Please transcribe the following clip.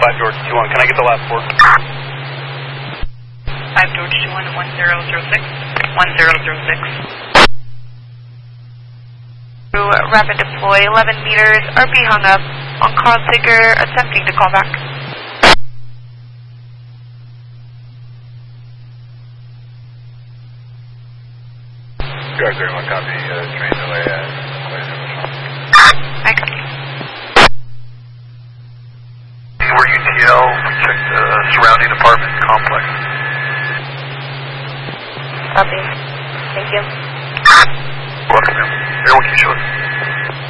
5 George 21. Can I get the last 4? 5 George 21, 1006. 1006. Rapid deploy, 11 meters, RP hung up. On Carl Tigger, attempting to call back. Guard 31, copy, train delay at I copy. We're UTL, we checked the surrounding apartment complex. Copy. Thank you. Welcome, everyone keep short.